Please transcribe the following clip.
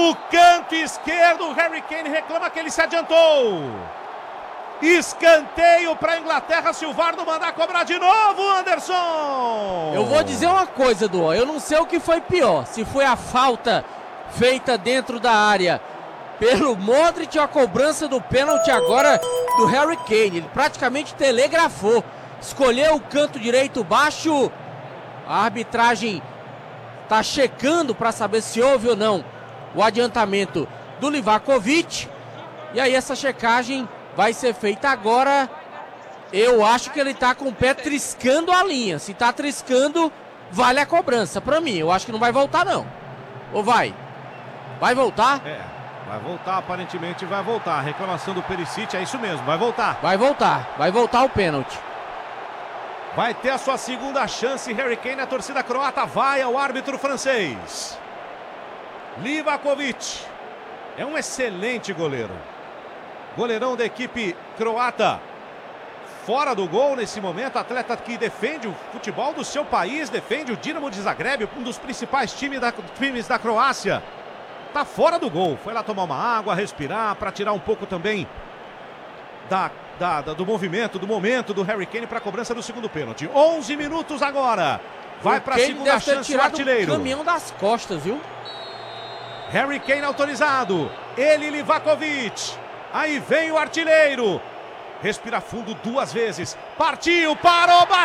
No canto esquerdo, o Harry Kane reclama que ele se adiantou. Escanteio para a Inglaterra, se o VAR não mandar cobrar de novo, Anderson. Eu vou dizer uma coisa, Duan, eu não sei o que foi pior, se foi a falta feita dentro da área pelo Modric ou a cobrança do pênalti agora do Harry Kane. Ele praticamente telegrafou, escolheu o canto direito baixo, a arbitragem está checando para saber se houve ou não o adiantamento do Livakovic, e aí essa checagem vai ser feita agora. Eu acho que ele tá com o pé triscando a linha. Se tá triscando, vale a cobrança pra mim. Eu acho que não vai voltar, não. Ou vai? Vai voltar? Vai voltar, aparentemente vai voltar. Reclamação do Perisic, é isso mesmo, vai voltar. Vai voltar o pênalti. Vai ter a sua segunda chance, Harry Kane. A torcida croata vai ao árbitro francês. Livakovic é um excelente goleiro. Goleirão da equipe croata. Fora do gol nesse momento, atleta que defende o futebol do seu país, defende o Dinamo de Zagreb, um dos principais times da Croácia. Tá fora do gol, foi lá tomar uma água, respirar, para tirar um pouco também do movimento, do momento do Harry Kane para a cobrança do segundo pênalti. 11 minutos agora, vai para a segunda chance o artilheiro. O caminhão das costas, viu? Harry Kane autorizado, ele, Livakovic, aí vem o artilheiro. Respira fundo duas vezes. Partiu, parou, bateu!